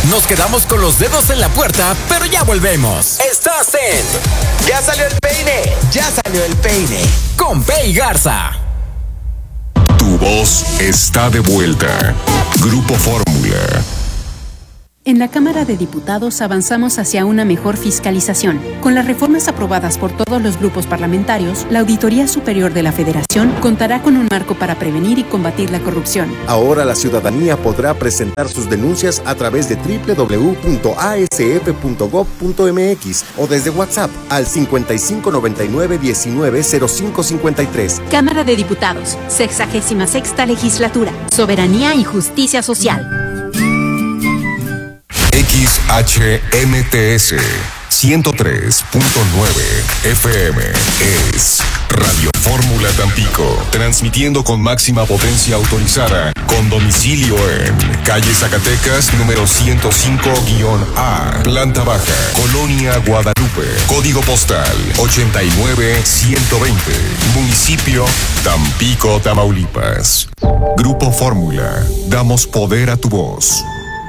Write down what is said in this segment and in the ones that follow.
Nos quedamos con los dedos en la puerta, pero ya volvemos. Estás en Ya salió el peine. Ya salió el peine. Con Pei Garza. Tu voz está de vuelta. Grupo Fórmula. En la Cámara de Diputados avanzamos hacia una mejor fiscalización. Con las reformas aprobadas por todos los grupos parlamentarios, la Auditoría Superior de la Federación contará con un marco para prevenir y combatir la corrupción. Ahora la ciudadanía podrá presentar sus denuncias a través de www.asf.gov.mx o desde WhatsApp al 5599-190553. Cámara de Diputados, 66ª Legislatura, Soberanía y Justicia Social. XHMTS 103.9 FM es Radio Fórmula Tampico, transmitiendo con máxima potencia autorizada, con domicilio en calle Zacatecas, número 105-A, planta baja, Colonia Guadalupe, código postal 89120, municipio Tampico, Tamaulipas. Grupo Fórmula, damos poder a tu voz.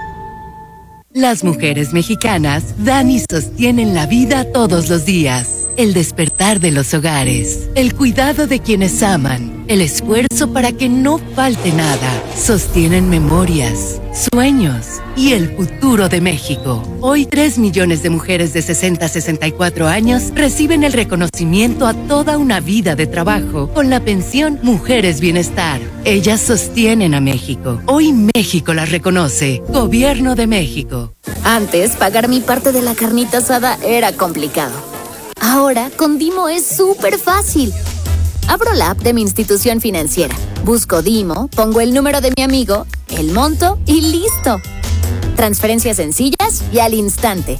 Las mujeres mexicanas dan y sostienen la vida todos los días. El despertar de los hogares, el cuidado de quienes aman, el esfuerzo para que no falte nada. Sostienen memorias, sueños y el futuro de México. Hoy 3 millones de mujeres de 60 a 64 años reciben el reconocimiento a toda una vida de trabajo con la pensión Mujeres Bienestar. Ellas sostienen a México. Hoy México las reconoce. Gobierno de México. Antes, pagar mi parte de la carnita asada era complicado. Ahora, con Dimo es súper fácil. Abro la app de mi institución financiera, busco Dimo, pongo el número de mi amigo, el monto y ¡listo! Transferencias sencillas y al instante.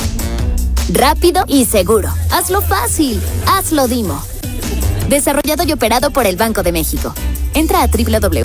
Rápido y seguro. Hazlo fácil. Hazlo Dimo. Desarrollado y operado por el Banco de México. Entra a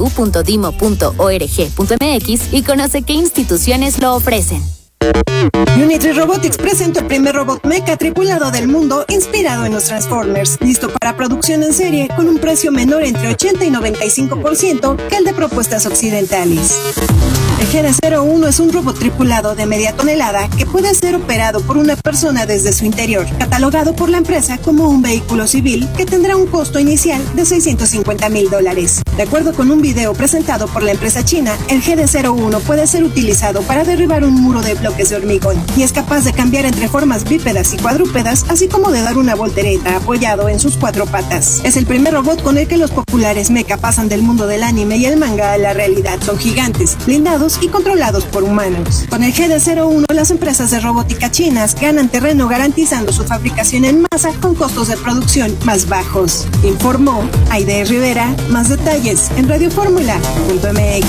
www.dimo.org.mx y conoce qué instituciones lo ofrecen. Unitree Robotics presenta el primer robot mecha tripulado del mundo inspirado en los Transformers, listo para producción en serie con un precio menor entre 80 y 95% que el de propuestas occidentales. El GD-01 es un robot tripulado de media tonelada que puede ser operado por una persona desde su interior, catalogado por la empresa como un vehículo civil que tendrá un costo inicial de $650,000. De acuerdo con un video presentado por la empresa china, el GD-01 puede ser utilizado para derribar un muro de bloques de hormigón y es capaz de cambiar entre formas bípedas y cuadrúpedas, así como de dar una voltereta apoyado en sus 4 patas. Es el primer robot con el que los populares mecha pasan del mundo del anime y el manga a la realidad. Son gigantes, blindados y controlados por humanos. Con el GD-01, las empresas de robótica chinas ganan terreno garantizando su fabricación en masa con costos de producción más bajos. Informó Aide Rivera. Más detalles en radioformula.mx.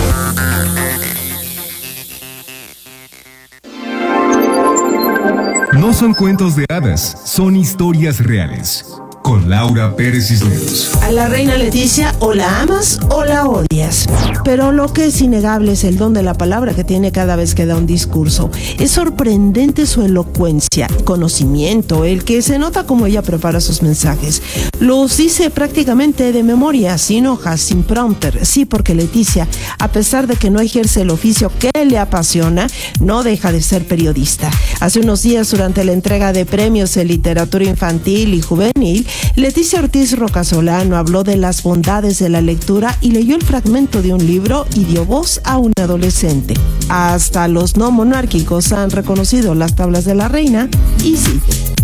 No son cuentos de hadas, son historias reales. Con Laura Pérez Cisneros. A la reina Leticia o la amas o la odias. Pero lo que es innegable es el don de la palabra que tiene cada vez que da un discurso. Es sorprendente su elocuencia, conocimiento, el que se nota como ella prepara sus mensajes. Los dice prácticamente de memoria, sin hojas, sin prompter. Sí, porque Leticia, a pesar de que no ejerce el oficio que le apasiona, no deja de ser periodista. Hace unos días, durante la entrega de premios en literatura infantil y juvenil, Leticia Ortiz Rocasolano habló de las bondades de la lectura y leyó el fragmento de un libro y dio voz a un adolescente. Hasta los no monárquicos han reconocido las tablas de la reina y sí.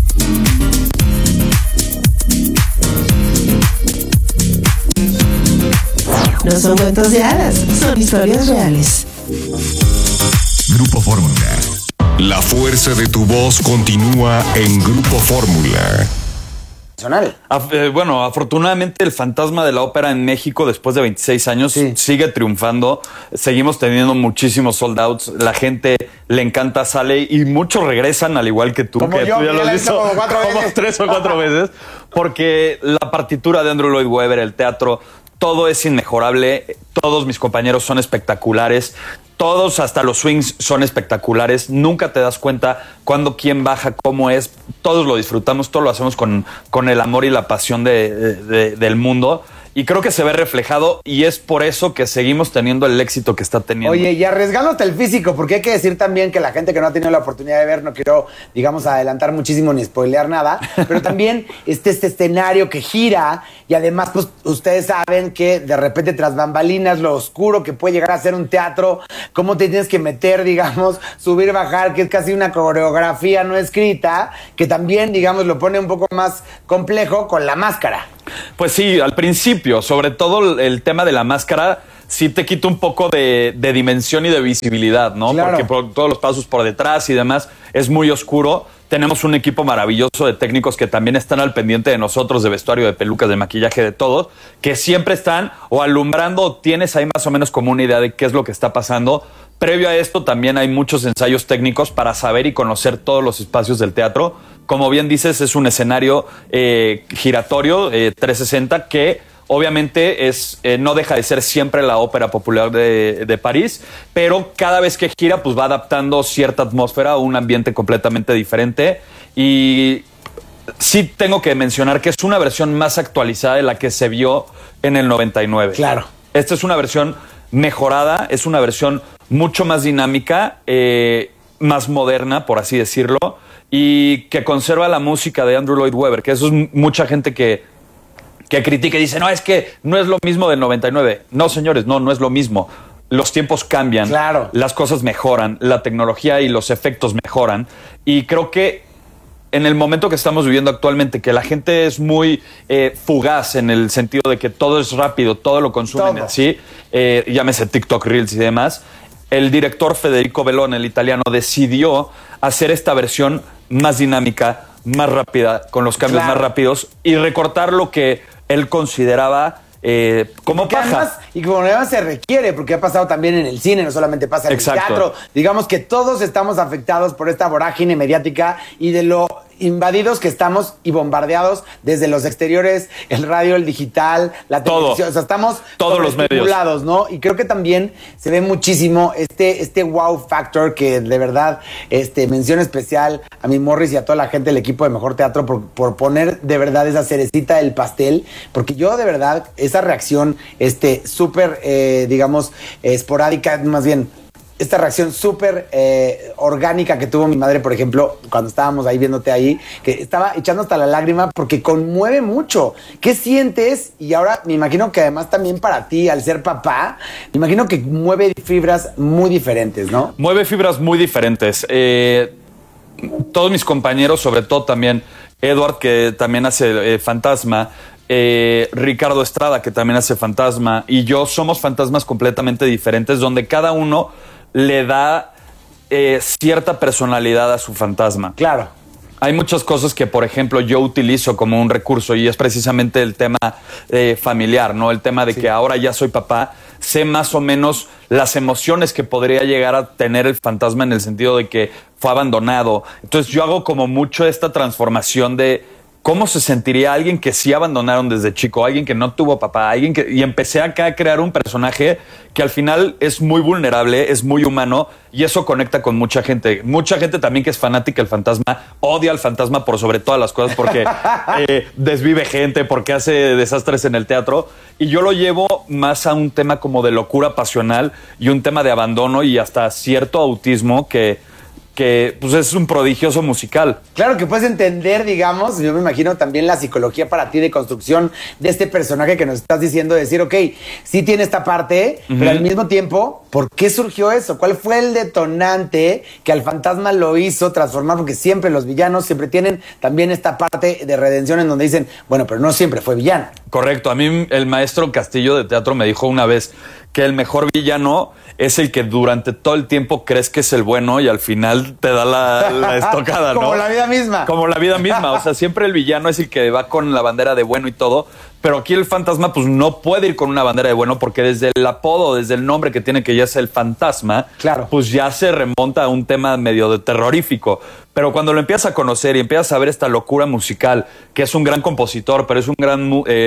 No son cuentos de hadas, son historias reales. Grupo Fórmula. La fuerza de tu voz continúa en Grupo Fórmula. Bueno, afortunadamente el fantasma de la ópera en México después de 26 años sigue triunfando. Seguimos teniendo muchísimos sold outs. La gente le encanta, sale y muchos regresan, al igual que tú. Como que yo, tú ya lo has visto como 3 o 4 veces. Porque la partitura de Andrew Lloyd Webber, el teatro, todo es inmejorable. Todos mis compañeros son espectaculares. Todos, hasta los swings, son espectaculares. Nunca te das cuenta cuándo, quién baja, cómo es. Todos lo disfrutamos, todos lo hacemos con el amor y la pasión del mundo. y creo que se ve reflejado y es por eso que seguimos teniendo el éxito que está teniendo. Oye, y arriesgándote el físico, porque hay que decir también que la gente que no ha tenido la oportunidad de ver, no quiero, digamos, adelantar muchísimo ni spoilear nada, pero también este escenario que gira y además, pues, ustedes saben que de repente tras bambalinas, lo oscuro que puede llegar a ser un teatro, cómo te tienes que meter, digamos, subir, bajar, que es casi una coreografía no escrita, que también, digamos, lo pone un poco más complejo con la máscara. Pues sí, al principio, sobre todo el tema de la máscara, sí te quita un poco de dimensión y de visibilidad, ¿no? Claro. Porque por todos los pasos por detrás y demás es muy oscuro. Tenemos un equipo maravilloso de técnicos que también están al pendiente de nosotros, de vestuario, de pelucas, de maquillaje, de todos, que siempre están o alumbrando, o tienes ahí más o menos como una idea de qué es lo que está pasando. Previo a esto también hay muchos ensayos técnicos para saber y conocer todos los espacios del teatro. Como bien dices, es un escenario giratorio 360 que obviamente no deja de ser siempre la ópera popular de París, pero cada vez que gira pues va adaptando cierta atmósfera a un ambiente completamente diferente. Y sí tengo que mencionar que es una versión más actualizada de la que se vio en el 99. Claro. Esta es una versión mejorada, es una versión mucho más dinámica, más moderna, por así decirlo, y que conserva la música de Andrew Lloyd Webber, que eso es mucha gente que critica y dice, no, es que no es lo mismo del 99. No, señores, no es lo mismo. Los tiempos cambian, claro, las cosas mejoran, la tecnología y los efectos mejoran, y creo que en el momento que estamos viviendo actualmente, que la gente es muy fugaz en el sentido de que todo es rápido, todo lo consumen así, llámese TikTok, Reels y demás, el director Federico Bellone, el italiano, decidió hacer esta versión más dinámica, más rápida, con los cambios más rápidos y recortar lo que él consideraba como paja. Además, y como además se requiere, porque ha pasado también en el cine, no solamente pasa en el teatro. Digamos que todos estamos afectados por esta vorágine mediática y de lo invadidos que estamos y bombardeados desde los exteriores, el radio, el digital, la televisión. O sea, estamos todos los medios, ¿no? Y creo que también se ve muchísimo este wow factor que de verdad, mención especial a mi Morris y a toda la gente del equipo de Mejor Teatro por poner de verdad esa cerecita del pastel, porque yo de verdad, esa reacción súper, digamos, esporádica, más bien, esta reacción súper orgánica que tuvo mi madre, por ejemplo, cuando estábamos ahí viéndote ahí, que estaba echando hasta la lágrima porque conmueve mucho. ¿Qué sientes? Y ahora me imagino que además también para ti, al ser papá, me imagino que mueve fibras muy diferentes, ¿no? Mueve fibras muy diferentes. Todos mis compañeros, sobre todo también Edward, que también hace Fantasma, Ricardo Estrada, que también hace Fantasma, y yo somos fantasmas completamente diferentes, donde cada uno le da cierta personalidad a su fantasma. Claro. Hay muchas cosas que, por ejemplo, yo utilizo como un recurso y es precisamente el tema familiar, ¿no? El tema de que ahora ya soy papá, sé más o menos las emociones que podría llegar a tener el fantasma en el sentido de que fue abandonado. Entonces yo hago como mucho esta transformación de cómo se sentiría alguien que sí abandonaron desde chico, alguien que no tuvo papá, y empecé acá a crear un personaje que al final es muy vulnerable, es muy humano, y eso conecta con mucha gente. Mucha gente también que es fanática del fantasma, odia al fantasma por sobre todas las cosas, porque desvive gente, porque hace desastres en el teatro, y yo lo llevo más a un tema como de locura pasional y un tema de abandono y hasta cierto autismo que pues es un prodigioso musical. Claro que puedes entender, digamos, yo me imagino también la psicología para ti de construcción de este personaje que nos estás diciendo, decir, ok, sí tiene esta parte, pero al mismo tiempo, ¿por qué surgió eso? ¿Cuál fue el detonante que al fantasma lo hizo transformar? Porque siempre los villanos siempre tienen también esta parte de redención en donde dicen, bueno, pero no siempre fue villano. Correcto, a mí el maestro Castillo de teatro me dijo una vez que el mejor villano es el que durante todo el tiempo crees que es el bueno y al final te da la estocada, ¿no? Como la vida misma. Como la vida misma, o sea, siempre el villano es el que va con la bandera de bueno y todo, pero aquí el fantasma pues no puede ir con una bandera de bueno porque desde el apodo, desde el nombre que tiene, que ya es el fantasma, claro, pues ya se remonta a un tema medio de terrorífico. Pero cuando lo empiezas a conocer y empiezas a ver esta locura musical, que es un gran compositor, pero es un gran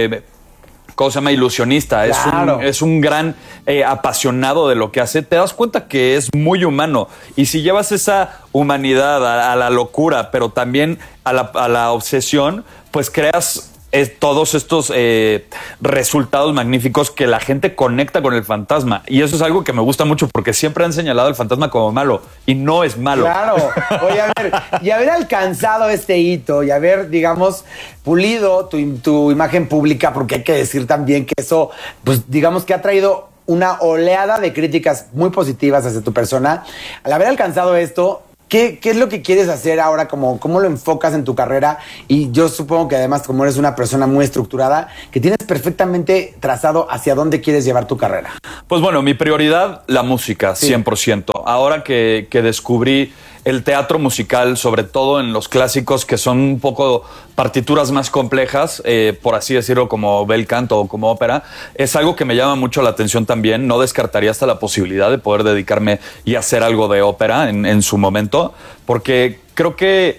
¿cómo se llama? Ilusionista. Claro. Es un gran apasionado de lo que hace. Te das cuenta que es muy humano. Y si llevas esa humanidad a la locura, pero también a la obsesión, pues creas todos estos resultados magníficos que la gente conecta con el fantasma. Y eso es algo que me gusta mucho porque siempre han señalado al fantasma como malo y no es malo. Claro. Oye, a ver, y haber alcanzado este hito y haber, digamos, pulido tu imagen pública, porque hay que decir también que eso, pues digamos que ha traído una oleada de críticas muy positivas hacia tu persona. Al haber alcanzado esto, ¿qué es lo que quieres hacer ahora? ¿Cómo lo enfocas en tu carrera? Y yo supongo que además, como eres una persona muy estructurada, que tienes perfectamente trazado hacia dónde quieres llevar tu carrera. Pues bueno, mi prioridad, la música, sí. 100%. Ahora que descubrí el teatro musical, sobre todo en los clásicos que son un poco partituras más complejas, por así decirlo, como bel canto o como ópera, es algo que me llama mucho la atención también. No descartaría hasta la posibilidad de poder dedicarme y hacer algo de ópera en su momento, porque creo que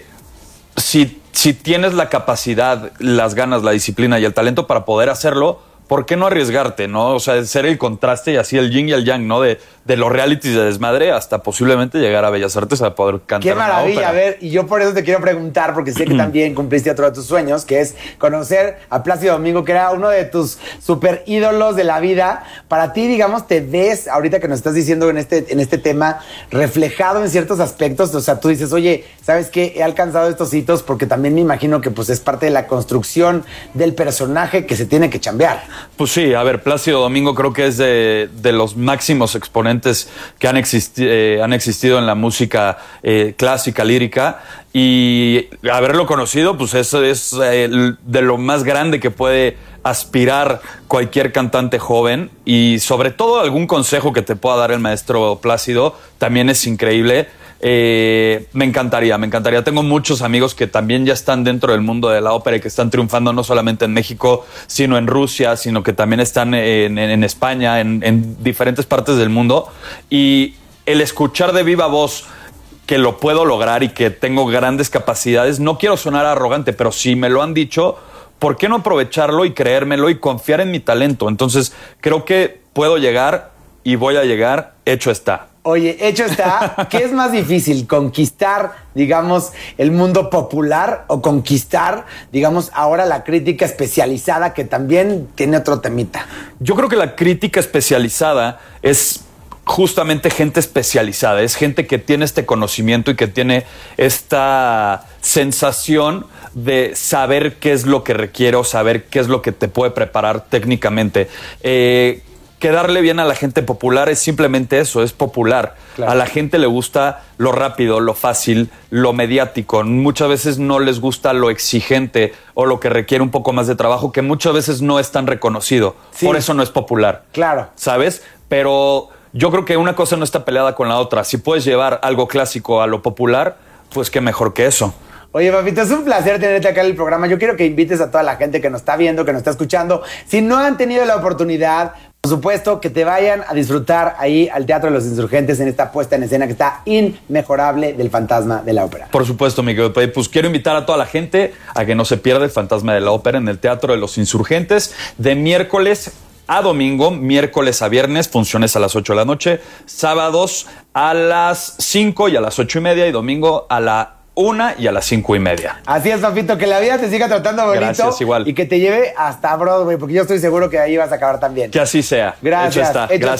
si tienes la capacidad, las ganas, la disciplina y el talento para poder hacerlo, ¿por qué no arriesgarte, no? O sea, ser el contraste y así el yin y el yang, ¿no? De los realities de desmadre hasta posiblemente llegar a Bellas Artes a poder cantar. ¡Qué maravilla! A ver, y yo por eso te quiero preguntar, porque sé que también cumpliste otro de tus sueños, que es conocer a Plácido Domingo, que era uno de tus super ídolos de la vida. Para ti, digamos, te ves, ahorita que nos estás diciendo en este tema, reflejado en ciertos aspectos. O sea, tú dices, oye, ¿sabes qué? He alcanzado estos hitos porque también me imagino que pues es parte de la construcción del personaje que se tiene que chambear. Pues sí, a ver, Plácido Domingo creo que es de los máximos exponentes que han existido en la música clásica, lírica, y haberlo conocido, pues eso es de lo más grande que puede aspirar cualquier cantante joven, y sobre todo algún consejo que te pueda dar el maestro Plácido también es increíble. Me encantaría. Tengo muchos amigos que también ya están dentro del mundo de la ópera y que están triunfando no solamente en México, sino en Rusia, sino que también están en España, en diferentes partes del mundo. Y el escuchar de viva voz que lo puedo lograr y que tengo grandes capacidades, no quiero sonar arrogante, pero si me lo han dicho, ¿por qué no aprovecharlo y creérmelo y confiar en mi talento? Entonces creo que puedo llegar y voy a llegar, hecho está. Oye, hecho está, ¿qué es más difícil? ¿Conquistar, digamos, el mundo popular o conquistar, digamos, ahora la crítica especializada que también tiene otro temita? Yo creo que la crítica especializada es justamente gente especializada, es gente que tiene este conocimiento y que tiene esta sensación de saber qué es lo que requiere o saber qué es lo que te puede preparar técnicamente. Quedarle bien a la gente popular es simplemente eso, es popular. Claro. A la gente le gusta lo rápido, lo fácil, lo mediático. Muchas veces no les gusta lo exigente o lo que requiere un poco más de trabajo, que muchas veces no es tan reconocido. Sí. Por eso no es popular. Claro. ¿Sabes? Pero yo creo que una cosa no está peleada con la otra. Si puedes llevar algo clásico a lo popular, pues qué mejor que eso. Oye, papito, es un placer tenerte acá en el programa. Yo quiero que invites a toda la gente que nos está viendo, que nos está escuchando. Si no han tenido la oportunidad, por supuesto, que te vayan a disfrutar ahí al Teatro de los Insurgentes en esta puesta en escena que está inmejorable del Fantasma de la Ópera. Por supuesto, Miguel. Pues quiero invitar a toda la gente a que no se pierda el Fantasma de la Ópera en el Teatro de los Insurgentes de miércoles a domingo, miércoles a viernes, funciones a las 8 de la noche, sábados a las 5 y a las 8:30 y domingo a la 1 y a las 5:30. Así es, papito, que la vida te siga tratando bonito. Gracias, igual. Y que te lleve hasta Broadway, porque yo estoy seguro que ahí vas a acabar también. Que así sea. Gracias. Hecho está. Gracias.